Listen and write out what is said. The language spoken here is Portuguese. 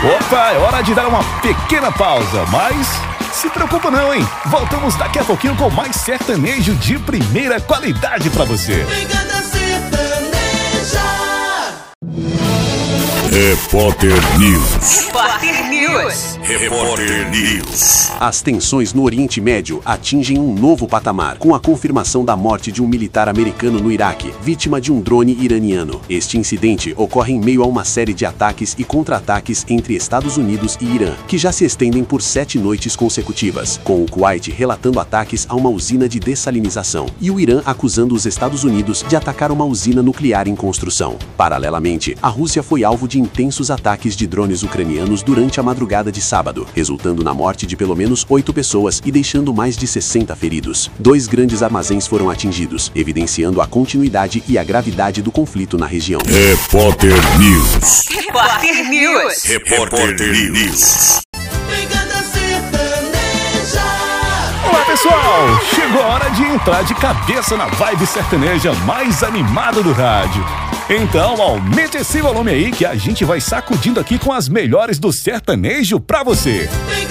Opa, é hora de dar uma pequena pausa, mas se preocupa não, hein? Voltamos daqui a pouquinho com mais sertanejo de primeira qualidade pra você. Brigada Sertaneja. Repórter News. Repórter News. Repórter News. As tensões no Oriente Médio atingem um novo patamar, com a confirmação da morte de um militar americano no Iraque, vítima de um drone iraniano. Este incidente ocorre em meio a uma série de ataques e contra-ataques entre Estados Unidos e Irã, que já se estendem por 7 noites consecutivas, com o Kuwait relatando ataques a uma usina de dessalinização e o Irã acusando os Estados Unidos de atacar uma usina nuclear em construção. Paralelamente, a Rússia foi alvo de intensos ataques de drones ucranianos durante a madrugada de sábado, resultando na morte de pelo menos 8 pessoas e deixando mais de 60 feridos. 2 grandes armazéns foram atingidos, evidenciando a continuidade e a gravidade do conflito na região. Repórter News. Repórter News. Repórter News. Brigada Sertaneja. Olá pessoal, chegou a hora de entrar de cabeça na vibe sertaneja mais animada do rádio. Então aumente esse volume aí que a gente vai sacudindo aqui com as melhores do sertanejo pra você. Brigada